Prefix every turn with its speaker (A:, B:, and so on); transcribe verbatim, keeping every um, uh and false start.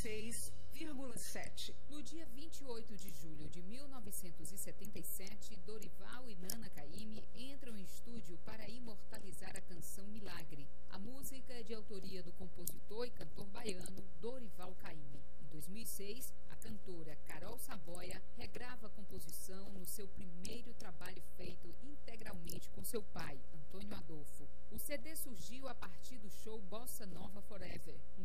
A: seis vírgula sete.
B: No dia vinte e oito de julho de mil novecentos e setenta e sete, Dorival e Nana Caymmi entram em estúdio para imortalizar a canção Milagre. A música é de autoria do compositor e cantor baiano Dorival Caymmi. Em dois mil e seis, a cantora Carol Saboia regrava a composição no seu primeiro trabalho feito integralmente com seu pai, Antônio Adolfo. O C D surgiu a partir do show Bossa Nova Forever,